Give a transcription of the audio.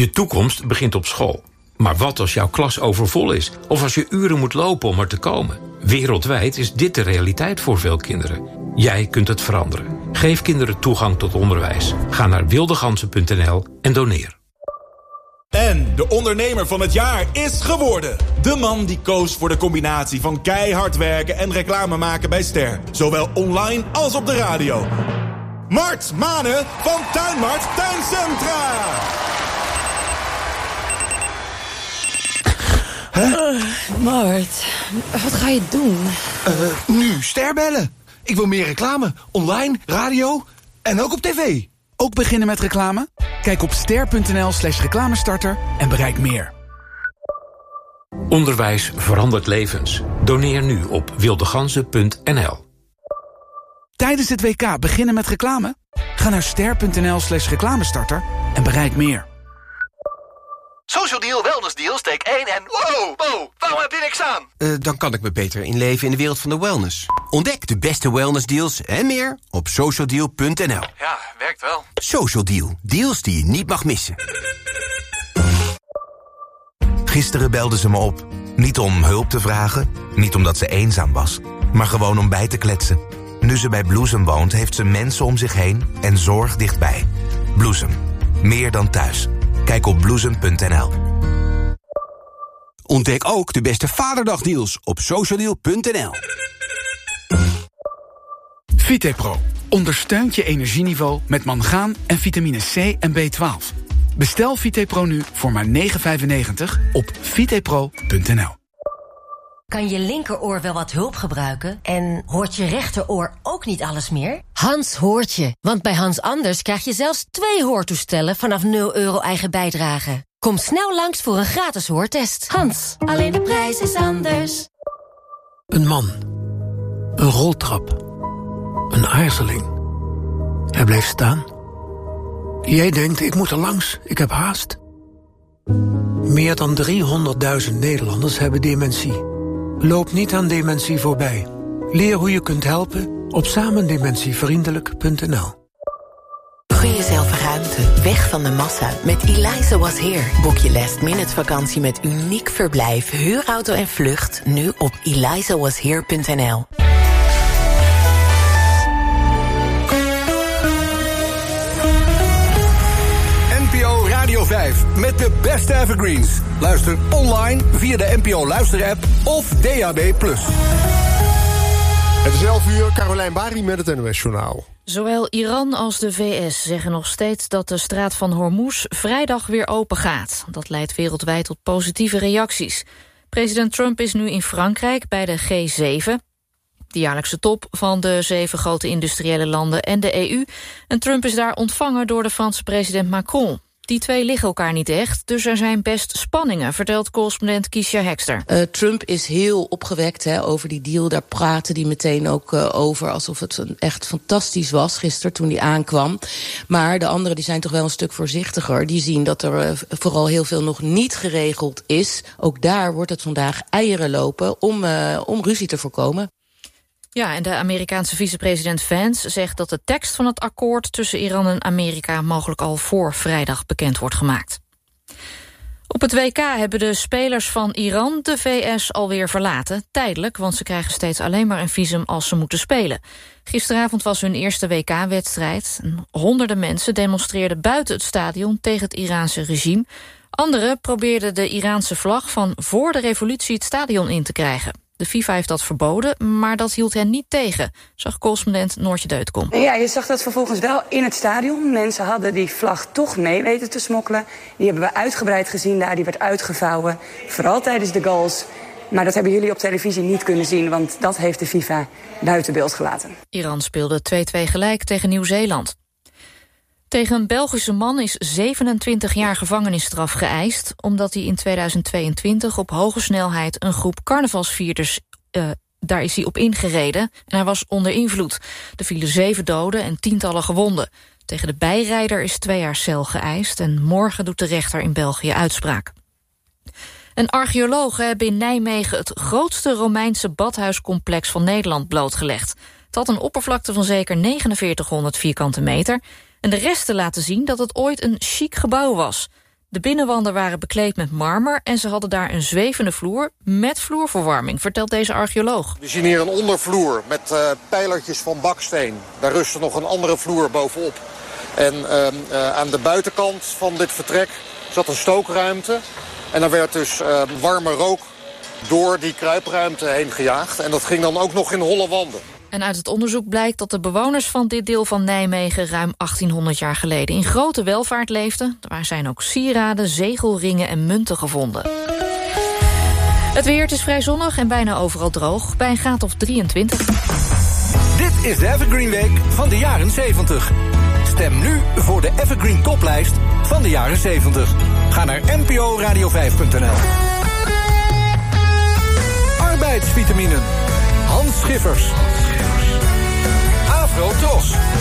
Je toekomst begint op school. Maar wat als jouw klas overvol is? Of als je uren moet lopen om er te komen? Wereldwijd is dit de realiteit voor veel kinderen. Jij kunt het veranderen. Geef kinderen toegang tot onderwijs. Ga naar wildeganzen.nl en doneer. En de ondernemer van het jaar is geworden. De man die koos voor de combinatie van keihard werken en reclame maken bij Ster. Zowel online als op de radio. Mart Manen van Tuinmart Tuincentra. Mart, wat ga je doen? Nu Ster bellen. Ik wil meer reclame. Online, radio en ook op tv. Ook beginnen met reclame? Kijk op ster.nl/reclamestarter en bereik meer. Onderwijs verandert levens. Doneer nu op wildeganzen.nl. Tijdens het WK beginnen met reclame? Ga naar ster.nl/reclamestarter en bereik meer. Social Deal, Wellness Deal, steek 1 en... Wow, waarom heb je niks aan? Dan kan ik me beter inleven in de wereld van de wellness. Ontdek de beste wellness deals en meer op socialdeal.nl. Ja, werkt wel. Social Deal, deals die je niet mag missen. Gisteren belde ze me op. Niet om hulp te vragen, niet omdat ze eenzaam was, maar gewoon om bij te kletsen. Nu ze bij Bloesem woont, heeft ze mensen om zich heen en zorg dichtbij. Bloesem, meer dan thuis. Kijk op bloesem.nl. Ontdek ook de beste Vaderdagdeals op socialdeal.nl. Vitepro ondersteunt je energieniveau met mangaan en vitamine C en B12. Bestel Vitepro nu voor maar €9,95 op vitepro.nl. Kan je linkeroor wel wat hulp gebruiken? En hoort je rechteroor ook niet alles meer? Hans hoort je, want bij Hans Anders krijg je zelfs 2 hoortoestellen vanaf €0 eigen bijdrage. Kom snel langs voor een gratis hoortest. Hans, alleen de prijs is anders. Een man. Een roltrap. Een aarzeling. Hij blijft staan. Jij denkt, ik moet er langs, ik heb haast. Meer dan 300.000 Nederlanders hebben dementie. Loop niet aan dementie voorbij. Leer hoe je kunt helpen op samendementievriendelijk.nl. Gun jezelf ruimte, weg van de massa. Met Eliza Was Here boek je last-minute vakantie met uniek verblijf, huurauto en vlucht. Nu op elizawashere.nl. NPO Radio 5 met de beste evergreens. Luister online via de NPO Luister-app of DAB+. Het is 11 uur, Carolijn Bari met het NOS-journaal. Zowel Iran als de VS zeggen nog steeds dat de straat van Hormuz vrijdag weer open gaat. Dat leidt wereldwijd tot positieve reacties. President Trump is nu in Frankrijk bij de G7... de jaarlijkse top van de 7 grote industriële landen en de EU. En Trump is daar ontvangen door de Franse president Macron. Die twee liggen elkaar niet echt, dus er zijn best spanningen, vertelt correspondent Kiesja Hekster. Trump is heel opgewekt over die deal. Daar praten die meteen ook over alsof het echt fantastisch was gisteren toen hij aankwam. Maar de anderen die zijn toch wel een stuk voorzichtiger. Die zien dat er vooral heel veel nog niet geregeld is. Ook daar wordt het vandaag eieren lopen om ruzie te voorkomen. Ja, en de Amerikaanse vicepresident Vance zegt dat de tekst van het akkoord tussen Iran en Amerika mogelijk al voor vrijdag bekend wordt gemaakt. Op het WK hebben de spelers van Iran de VS alweer verlaten. Tijdelijk, want ze krijgen steeds alleen maar een visum als ze moeten spelen. Gisteravond was hun eerste WK-wedstrijd. Honderden mensen demonstreerden buiten het stadion tegen het Iraanse regime. Anderen probeerden de Iraanse vlag van voor de revolutie het stadion in te krijgen. De FIFA heeft dat verboden, maar dat hield hen niet tegen, zag correspondent Noortje Deutkom. Ja, je zag dat vervolgens wel in het stadion. Mensen hadden die vlag toch mee weten te smokkelen. Die hebben we uitgebreid gezien daar, die werd uitgevouwen. Vooral tijdens de goals. Maar dat hebben jullie op televisie niet kunnen zien, want dat heeft de FIFA buiten beeld gelaten. Iran speelde 2-2 gelijk tegen Nieuw-Zeeland. Tegen een Belgische man is 27 jaar gevangenisstraf geëist, omdat hij in 2022 op hoge snelheid een groep carnavalsvierders, daar is hij op ingereden en hij was onder invloed. Er vielen 7 doden en tientallen gewonden. Tegen de bijrijder is 2 jaar cel geëist en morgen doet de rechter in België uitspraak. En archeologen hebben in Nijmegen het grootste Romeinse badhuiscomplex van Nederland blootgelegd. Het had een oppervlakte van zeker 4900 vierkante meter. En de resten laten zien dat het ooit een chic gebouw was. De binnenwanden waren bekleed met marmer en ze hadden daar een zwevende vloer met vloerverwarming, vertelt deze archeoloog. We zien hier een ondervloer met pijlertjes van baksteen. Daar rustte nog een andere vloer bovenop. En aan de buitenkant van dit vertrek zat een stookruimte. En daar werd dus warme rook door die kruipruimte heen gejaagd. En dat ging dan ook nog in holle wanden. En uit het onderzoek blijkt dat de bewoners van dit deel van Nijmegen ruim 1800 jaar geleden in grote welvaart leefden. Daar zijn ook sieraden, zegelringen en munten gevonden. Het weer, het is vrij zonnig en bijna overal droog, bij een graad of 23. Dit is de Evergreen Week van de jaren 70. Stem nu voor de Evergreen toplijst van de jaren 70. Ga naar nporadio5.nl. Arbeidsvitaminen. Hans Schiffers. Afro Tros.